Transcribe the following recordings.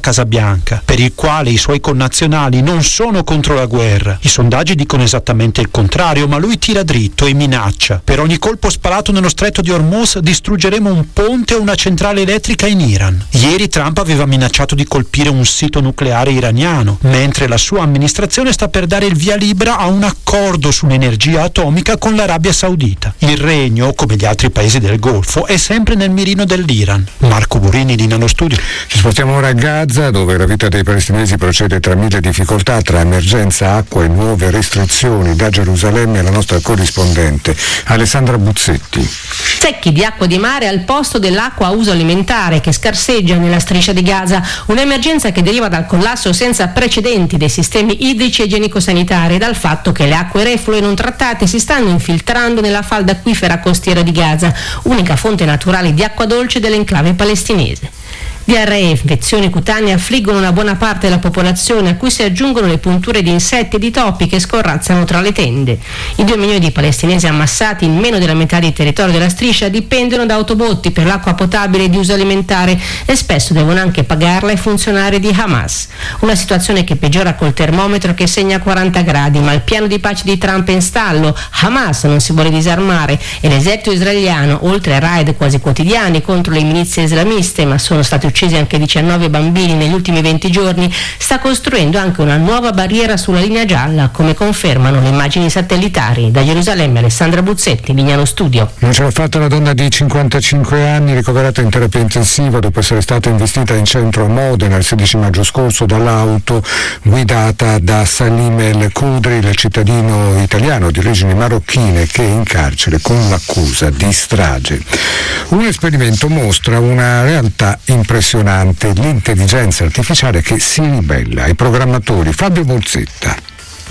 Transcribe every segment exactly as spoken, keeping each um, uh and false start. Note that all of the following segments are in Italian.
Casa Bianca, per il quale i suoi connazionali non sono contro la guerra. I sondaggi dicono esattamente il contrario, ma lui tira dritto e minaccia: per ogni colpo sparato nello stretto di Hormuz distruggeremo un ponte o una centrale elettrica in Iran. Ieri Trump aveva minacciato di colpire un sito nucleare iraniano, mentre la sua amministrazione sta per dare il via libera a un accordo sull'energia atomica con l'Arabia Saudita. Il regno, come gli altri paesi del Golfo, è sempre nel mirino dell'Iran. Marco Burini di Nano Studio. Ci spostiamo ora a Gaza, dove la vita dei palestinesi procede tra mille difficoltà, tra emergenza acqua e nuove restrizioni. Da Gerusalemme la nostra corrispondente Alessandra Buzzetti. Secchi di acqua di mare al posto dell'acqua a uso alimentare che scarseggia nella striscia di Gaza, un'emergenza che deriva dal collasso senza precedenti dei sistemi idrici e igienico-sanitari e dal fatto che le acque reflue non trattate si stanno infiltrando nella falda acquifera costiera di Gaza, unica fonte naturale di acqua dolce dell'enclave palestinese. Diarrea e infezioni cutanee affliggono una buona parte della popolazione, a cui si aggiungono le punture di insetti e di topi che scorrazzano tra le tende. I due milioni di palestinesi ammassati in meno della metà del territorio della striscia dipendono da autobotti per l'acqua potabile di uso alimentare e spesso devono anche pagarla ai funzionari di Hamas. Una situazione che peggiora col termometro che segna quaranta gradi, ma il piano di pace di Trump è in stallo. Hamas non si vuole disarmare e l'esercito israeliano, oltre ai raid quasi quotidiani contro le milizie islamiste, ma sono stati uccisi anche diciannove bambini negli ultimi venti giorni, sta costruendo anche una nuova barriera sulla linea gialla, come confermano le immagini satellitari. Da Gerusalemme Alessandra Buzzetti, Vignano Studio. Non ce l'ha fatta la donna di cinquantacinque anni, ricoverata in terapia intensiva dopo essere stata investita in centro a Modena il sedici maggio scorso dall'auto guidata da Salim El Khudri, il cittadino italiano di origini marocchine che è in carcere con l'accusa di strage. Un esperimento mostra una realtà impressionante, l'intelligenza artificiale che si ribella ai programmatori. Fabio Bozzetta.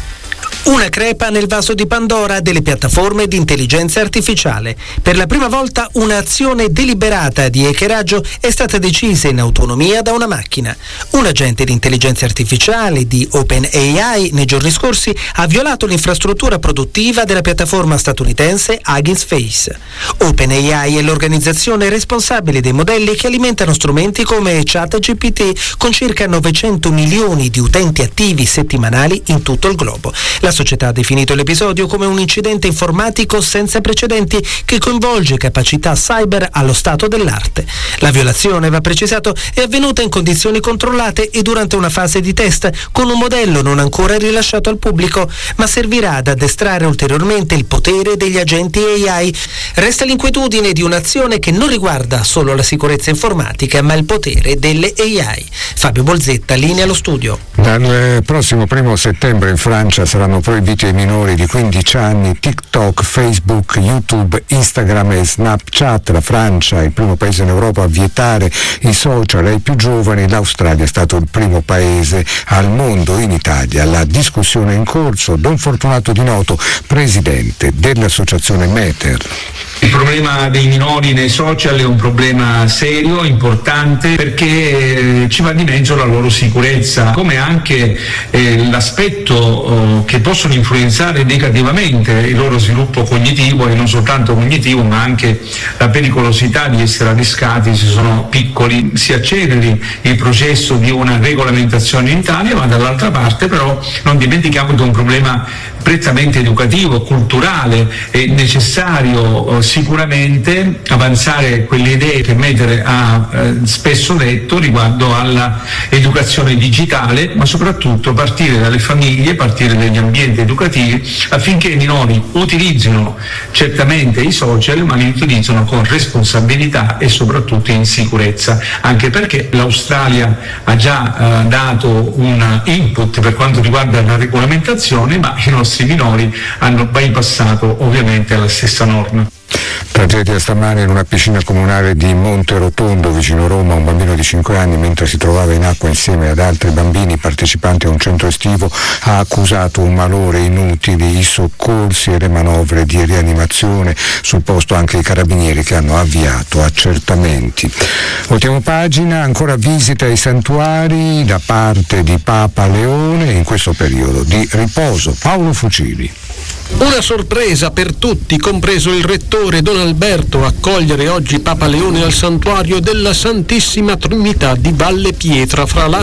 Una crepa nel vaso di Pandora delle piattaforme di intelligenza artificiale. Per la prima volta un'azione deliberata di hackeraggio è stata decisa in autonomia da una macchina. Un agente di intelligenza artificiale di OpenAI nei giorni scorsi ha violato l'infrastruttura produttiva della piattaforma statunitense Hugging Face. OpenAI è l'organizzazione responsabile dei modelli che alimentano strumenti come ChatGPT, con circa novecento milioni di utenti attivi settimanali in tutto il globo. La società ha definito l'episodio come un incidente informatico senza precedenti che coinvolge capacità cyber allo stato dell'arte. La violazione, va precisato, è avvenuta in condizioni controllate e durante una fase di test con un modello non ancora rilasciato al pubblico, ma servirà ad addestrare ulteriormente il potere degli agenti A I. Resta l'inquietudine di un'azione che non riguarda solo la sicurezza informatica, ma il potere delle A I. Fabio Bolzetta, linea allo studio. Dal prossimo primo settembre in Francia saranno proibiti ai minori di quindici anni TikTok, Facebook, YouTube, Instagram e Snapchat. La Francia è il primo paese in Europa a vietare i social ai più giovani. L'Australia è stato il primo paese al mondo. In Italia la discussione è in corso. Don Fortunato Di Noto, presidente dell'associazione Meter. Il problema dei minori nei social è un problema serio, importante, perché ci va di mezzo la loro sicurezza, come anche eh, l'aspetto oh, che possono influenzare negativamente il loro sviluppo cognitivo, e non soltanto cognitivo ma anche la pericolosità di essere arriscati se sono piccoli. Si acceleri il processo di una regolamentazione in Italia, ma dall'altra parte però non dimentichiamo che è un problema prettamente educativo, culturale. È necessario eh, sicuramente avanzare quelle idee che Meter ha eh, spesso detto riguardo alla educazione digitale, ma soprattutto partire dalle famiglie, partire dagli ambienti educativi, affinché i minori utilizzino certamente i social, ma li utilizzino con responsabilità e soprattutto in sicurezza, anche perché l'Australia ha già eh, dato un input per quanto riguarda la regolamentazione, ma i nostri i minori hanno bypassato ovviamente la stessa norma. Tragedia stamane in una piscina comunale di Monte Rotondo, vicino Roma. Un bambino di cinque anni, mentre si trovava in acqua insieme ad altri bambini partecipanti a un centro estivo, ha accusato un malore. Inutili i soccorsi e le manovre di rianimazione, sul posto anche i carabinieri che hanno avviato accertamenti. Voltiamo pagina, ancora visita ai santuari da parte di Papa Leone in questo periodo di riposo. Paolo Fucili. Una sorpresa per tutti, compreso il rettore Don Alberto, accogliere oggi Papa Leone al santuario della Santissima Trinità di Valle Pietra, fra